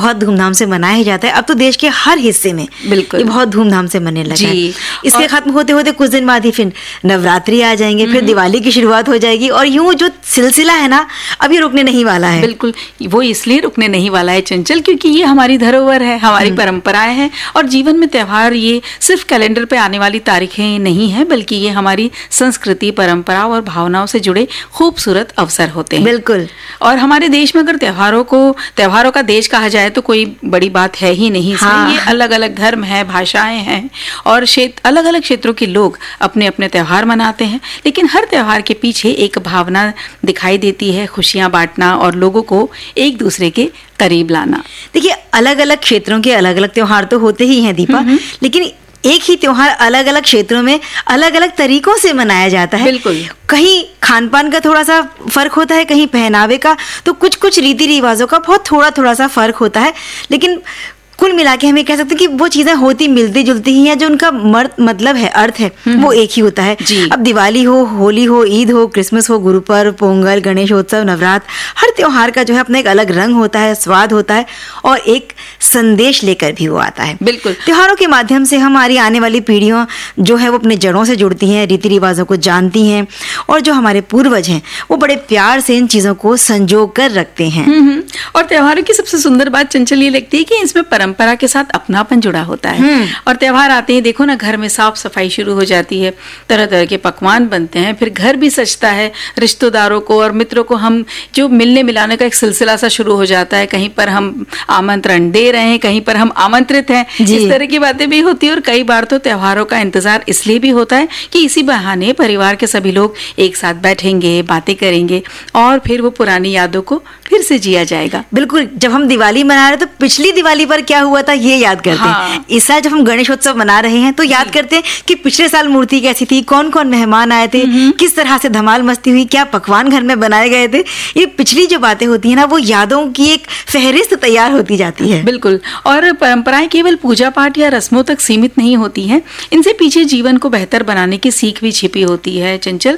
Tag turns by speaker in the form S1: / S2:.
S1: बहुत धूमधाम से मनाया ही जाता है। अब तो देश के हर हिस्से में
S2: बिल्कुल
S1: ये बहुत धूमधाम से मनने लगा है। इसके
S2: और
S1: खत्म होते होते कुछ दिन बाद ही फिर नवरात्रि आ जाएंगे, फिर दिवाली की शुरुआत हो जाएगी, और यूं जो सिलसिला है ना अभी रुकने नहीं वाला है।
S2: बिल्कुल, वो इसलिए रुकने नहीं वाला है चंचल, क्योंकि ये हमारी धरोहर है, हमारी परंपराएं हैं, और जीवन में त्योहार ये सिर्फ कैलेंडर पे आने वाली तारीखें नहीं है, बल्कि ये हमारी संस्कृति, परंपरा और भावनाओं से जुड़े खूबसूरत अवसर होते हैं।
S1: बिल्कुल।
S2: और हमारे देश में अगर त्योहारों का देश कहा जाए तो कोई बड़ी बात है ही नहीं।
S1: हाँ।
S2: ये अलग अलग धर्म है, भाषाएं हैं, और अलग अलग क्षेत्रों के लोग अपने अपने त्योहार मनाते हैं, लेकिन हर त्योहार के पीछे एक भावना दिखाई देती है, खुशियां बांटना और लोगों को एक दूसरे के करीब लाना।
S1: देखिए, अलग अलग क्षेत्रों के अलग अलग त्योहार तो होते ही हैं दीपा, लेकिन एक ही त्योहार अलग अलग क्षेत्रों में अलग अलग तरीकों से मनाया जाता है।
S2: बिल्कुल।
S1: कहीं खान पान का थोड़ा सा फर्क होता है, कहीं पहनावे का, तो कुछ कुछ रीति रिवाजों का बहुत थोड़ा सा फर्क होता है, लेकिन कुल मिला के हमें कह सकते हैं कि वो चीजें होती मिलती जुलती ही हैं, जो उनका मतलब है, अर्थ है, वो एक ही होता है। अब दिवाली हो, होली हो, ईद हो, क्रिसमस हो, गुरु पर्व, पोंगल, गणेशोत्सव, नवरात्र, हर त्योहार का जो है अपना एक अलग रंग होता है, स्वाद होता है, और एक संदेश लेकर भी वो आता है।
S2: बिल्कुल।
S1: त्योहारों के माध्यम से हमारी आने वाली पीढ़ियां जो है वो अपने जड़ों से जुड़ती हैं, रीति रिवाजों को जानती हैं, और जो हमारे पूर्वज हैं वो बड़े प्यार से इन चीजों को संजो कर रखते हैं।
S2: और त्योहारों की सबसे सुंदर बात चंचल ये लगती है कि इसमें परंपरा के साथ अपनापन जुड़ा होता है। और त्योहार आते ही देखो ना, घर में साफ सफाई शुरू हो जाती है, तरह तरह के पकवान बनते हैं, फिर घर भी सजता है, रिश्तेदारों को और मित्रों को हम जो मिलने मिलाने का एक सिलसिला सा शुरू हो जाता है। कहीं पर हम आमंत्रण दे रहे हैं, कहीं पर हम आमंत्रित हैं, इस तरह की बातें भी होती है। और कई बार तो त्योहारों का इंतजार इसलिए भी होता है कि इसी बहाने परिवार के सभी लोग एक साथ बैठेंगे, बातें करेंगे, और फिर वो पुरानी यादों को फिर से जिया जाएगा।
S1: बिल्कुल। जब हम दिवाली मना रहे तो पिछली दिवाली पर क्या हुआ था ये याद करते हैं। इस साल जब हम गणेशोत्सव मना रहे हैं तो याद करते हैं कि पिछले साल मूर्ति कैसी थी, कौन कौन मेहमान आए थे, किस तरह से धमाल मस्ती हुई, क्या पकवान घर में बनाए गए थे। ये पिछली जो बातें होती है ना, वो यादों की एक फहरिस्त तैयार होती जाती है।
S2: बिल्कुल। और परंपराएं केवल पूजा पाठ या रस्मों तक सीमित नहीं होती हैं, इनसे पीछे जीवन को बेहतर बनाने की सीख भी छिपी होती है चंचल।